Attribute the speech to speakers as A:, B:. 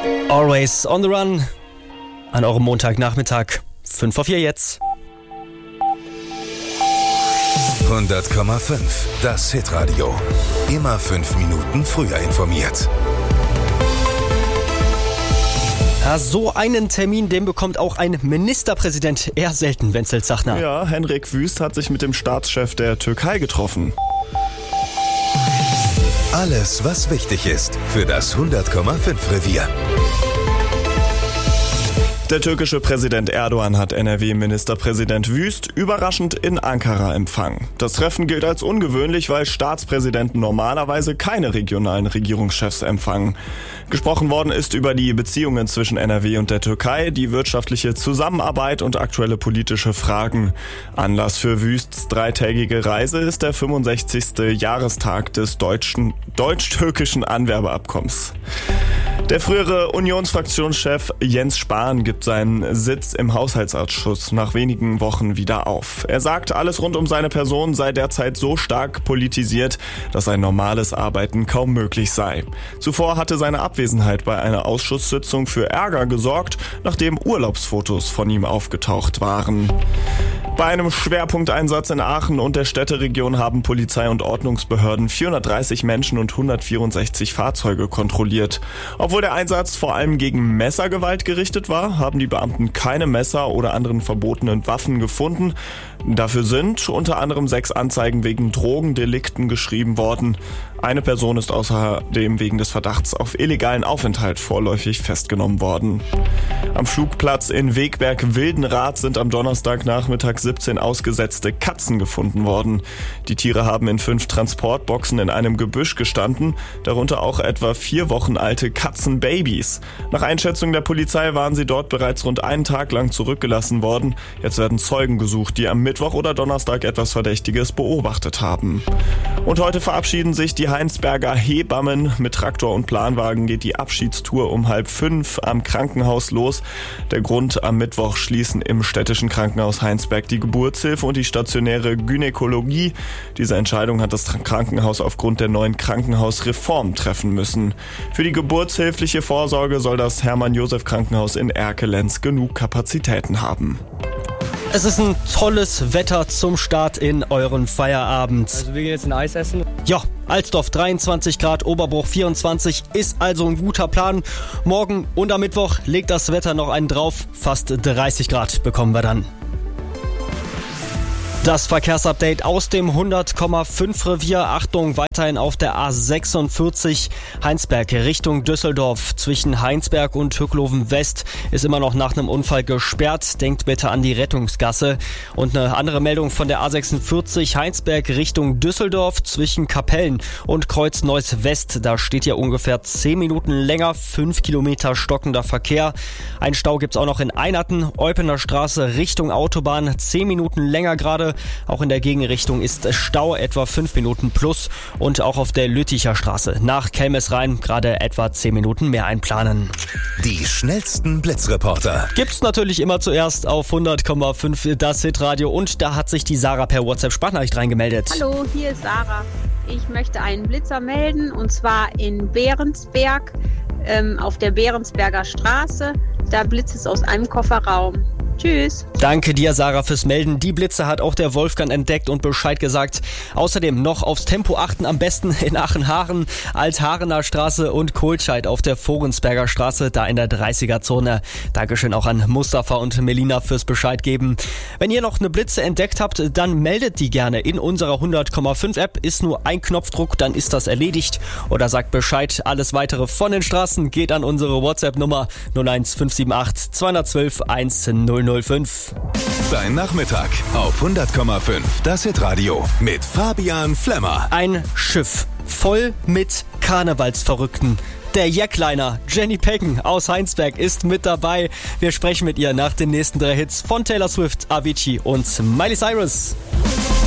A: Always on the run an eurem Montagnachmittag. 5:04 jetzt.
B: 100,5. Das Hitradio. Immer 5 Minuten früher informiert.
A: Ja, so einen Termin, den bekommt auch ein Ministerpräsident eher selten, Wenzel Zachner.
C: Ja, Henrik Wüst hat sich mit dem Staatschef der Türkei getroffen.
B: Alles, was wichtig ist für das 100,5 Revier.
C: Der türkische Präsident Erdogan hat NRW-Ministerpräsident Wüst überraschend in Ankara empfangen. Das Treffen gilt als ungewöhnlich, weil Staatspräsidenten normalerweise keine regionalen Regierungschefs empfangen. Gesprochen worden ist über die Beziehungen zwischen NRW und der Türkei, die wirtschaftliche Zusammenarbeit und aktuelle politische Fragen. Anlass für Wüsts 3-tägige Reise ist der 65. Jahrestag des deutsch-türkischen Anwerbeabkommens. Der frühere Unionsfraktionschef Jens Spahn gibt seinen Sitz im Haushaltsausschuss nach wenigen Wochen wieder auf. Er sagt, alles rund um seine Person sei derzeit so stark politisiert, dass ein normales Arbeiten kaum möglich sei. Zuvor hatte seine Abwesenheit bei einer Ausschusssitzung für Ärger gesorgt, nachdem Urlaubsfotos von ihm aufgetaucht waren. Bei einem Schwerpunkteinsatz in Aachen und der Städteregion haben Polizei und Ordnungsbehörden 430 Menschen und 164 Fahrzeuge kontrolliert. Obwohl der Einsatz vor allem gegen Messergewalt gerichtet war, haben die Beamten keine Messer oder anderen verbotenen Waffen gefunden. Dafür sind unter anderem 6 Anzeigen wegen Drogendelikten geschrieben worden. Eine Person ist außerdem wegen des Verdachts auf illegalen Aufenthalt vorläufig festgenommen worden. Am Flugplatz in Wegberg-Wildenrath sind am Donnerstagnachmittag 17 ausgesetzte Katzen gefunden worden. Die Tiere haben in 5 Transportboxen in einem Gebüsch gestanden, darunter auch etwa 4 Wochen alte Katzenbabys. Nach Einschätzung der Polizei waren sie dort bereits rund einen Tag lang zurückgelassen worden. Jetzt werden Zeugen gesucht, die am Mittwoch oder Donnerstag etwas Verdächtiges beobachtet haben. Und heute verabschieden sich die Heinsberger Hebammen. Mit Traktor und Planwagen geht die Abschiedstour um 4:30 am Krankenhaus los. Der Grund: am Mittwoch schließen im städtischen Krankenhaus Heinsberg die Geburtshilfe und die stationäre Gynäkologie. Diese Entscheidung hat das Krankenhaus aufgrund der neuen Krankenhausreform treffen müssen. Für die geburtshilfliche Vorsorge soll das Hermann-Josef-Krankenhaus in Erkelenz genug Kapazitäten haben.
A: Es ist ein tolles Wetter zum Start in euren Feierabend.
D: Also wir gehen jetzt ein Eis essen.
A: Ja, Alsdorf 23 Grad, Oberbruch 24 ist also ein guter Plan. Morgen und am Mittwoch legt das Wetter noch einen drauf. Fast 30 Grad bekommen wir dann. Das Verkehrsupdate aus dem 100,5 Revier. Achtung, weiterhin auf der A46 Heinsberg Richtung Düsseldorf. Zwischen Heinsberg und Hückloven West ist immer noch nach einem Unfall gesperrt. Denkt bitte an die Rettungsgasse. Und eine andere Meldung von der A46 Heinsberg Richtung Düsseldorf zwischen Kapellen und Kreuz-Neuss West. Da steht ja ungefähr 10 Minuten länger, 5 Kilometer stockender Verkehr. Ein Stau gibt's auch noch in Einerten, Eupener Straße Richtung Autobahn, 10 Minuten länger gerade. Auch in der Gegenrichtung ist Stau, etwa 5 Minuten plus. Und auch auf der Lütticher Straße nach Kelmesrhein gerade etwa 10 Minuten mehr einplanen.
B: Die schnellsten Blitzreporter
A: Gibt's natürlich immer zuerst auf 100,5 das Hitradio. Und da hat sich die Sarah per WhatsApp-Sprachnachricht reingemeldet.
E: Hallo, hier ist Sarah. Ich möchte einen Blitzer melden, und zwar in Behrensberg, auf der Behrensberger Straße. Da blitzt es aus einem Kofferraum. Tschüss.
A: Danke dir, Sarah, fürs Melden. Die Blitze hat auch der Wolfgang entdeckt und Bescheid gesagt. Außerdem noch aufs Tempo achten, am besten in Aachen-Haaren, Altharener Straße und Kohlscheid auf der Vorensberger Straße, da in der 30er-Zone. Dankeschön auch an Mustafa und Melina fürs Bescheid geben. Wenn ihr noch eine Blitze entdeckt habt, dann meldet die gerne in unserer 100,5 App. Ist nur ein Knopfdruck, dann ist das erledigt. Oder sagt Bescheid. Alles weitere von den Straßen geht an unsere WhatsApp-Nummer 01578 212 1005.
B: Dein Nachmittag auf 100,5 das Hitradio mit Fabian Flemmer.
A: Ein Schiff voll mit Karnevalsverrückten. Der Jackliner Jenny Peggen aus Heinsberg ist mit dabei. Wir sprechen mit ihr nach den nächsten 3 Hits von Taylor Swift, Avicii und Miley Cyrus.